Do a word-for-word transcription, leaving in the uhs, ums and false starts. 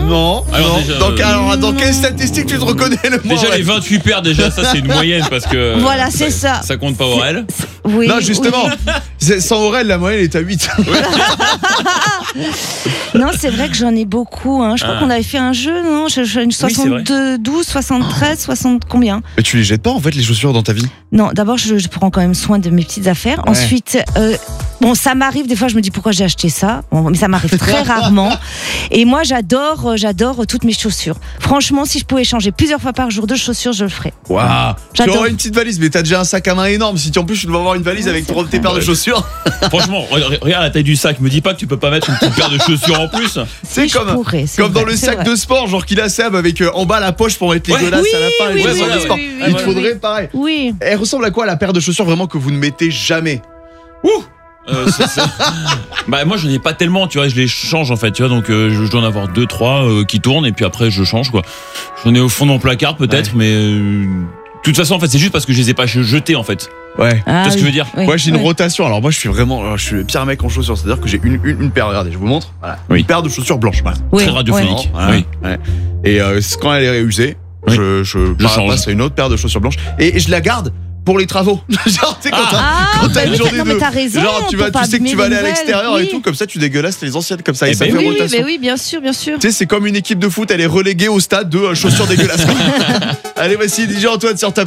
Non. Alors, non. Déjà, donc, euh... alors, dans quelle statistique tu te reconnais le moins? Déjà, les vingt-huit paires, déjà, ça, c'est une moyenne parce que. Voilà, c'est ça. Ça, ça compte pas Aurel. Oui. Non, justement. Oui. Sans Aurel, la moyenne est à huit. Non, c'est vrai que j'en ai beaucoup. Hein. Je crois ah. qu'on avait fait un jeu, non? Je, je, une soixante-douze, soixante-treize, soixante, combien? Mais tu les jettes pas en fait les chaussures dans ta vie? Non, d'abord je, je prends quand même soin de mes petites affaires. Ouais. Ensuite, euh, bon, ça m'arrive des fois, je me dis pourquoi j'ai acheté ça. Bon, mais ça m'arrive très rarement. Et moi, j'adore, j'adore toutes mes chaussures. Franchement, si je pouvais changer plusieurs fois par jour de chaussures, je le ferais. Waouh! Tu auras une petite valise, mais t'as déjà un sac à main énorme. Si tu en plus tu dois avoir une valise ouais, avec trois de tes paires de chaussures. Franchement, regarde la taille du sac. Me dis pas que tu peux pas mettre une petite paire de chaussures en plus. C'est comme, pourrais, comme vrai, dans le sac vrai. de sport, genre qu'il a Seb avec euh, en bas la poche pour mettre les ouais. godasses oui, à la fin. Oui, les oui, oui, oui, sport. oui, oui, Il oui, faudrait oui. pareil. Oui. Elle ressemble à quoi la paire de chaussures vraiment que vous ne mettez jamais? Ouh. Euh, c'est, c'est... bah moi j'en ai pas tellement, tu vois, je les change en fait, tu vois, donc euh, je dois en avoir deux trois euh, qui tournent et puis après je change quoi. J'en ai au fond de mon placard peut-être, ouais. mais euh, de toute façon en fait c'est juste parce que je les ai pas jetés en fait. Ouais. Ah, tu vois oui. ce que je veux dire? Oui. Moi j'ai une ouais. rotation. Alors moi je suis vraiment, je suis le pire mec en chaussures. C'est-à-dire que j'ai une, une, une paire. Regardez, je vous montre. Voilà. Oui. Une paire de chaussures blanches. Voilà. Oui. Très radiophonique. Voilà. Oui. Ouais. Et euh, quand elle est usée, oui. je, je, je passe à une autre paire de chaussures blanches et, et je la garde pour les travaux. Genre tu sais quand t'as, ah, quand t'as bah une oui, journée non, de, mais t'as raison, genre tu vas, tu sais que tu vas aller à l'extérieur oui. et tout, comme ça tu dégueulasses les anciennes comme ça et, et ça ben fait oui, rotation. Mais oui, bien sûr, bien sûr. Tu sais c'est comme une équipe de foot, elle est reléguée au stade de chaussures dégueulasses. Allez voici D J Antoine sur ta